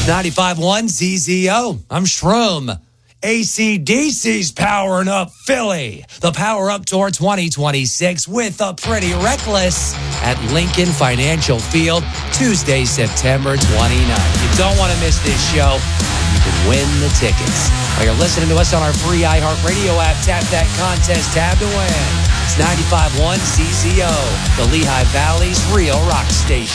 95.1 ZZO. I'm Shroom. AC/DC's powering up Philly. The Power Up Tour 2026 with a Pretty Reckless at Lincoln Financial Field, Tuesday, September 29th. You don't want to miss this show. You can win the tickets. While you're listening to us on our free iHeartRadio app, tap that contest tab to win. It's 95.1 ZZO, the Lehigh Valley's real rock station.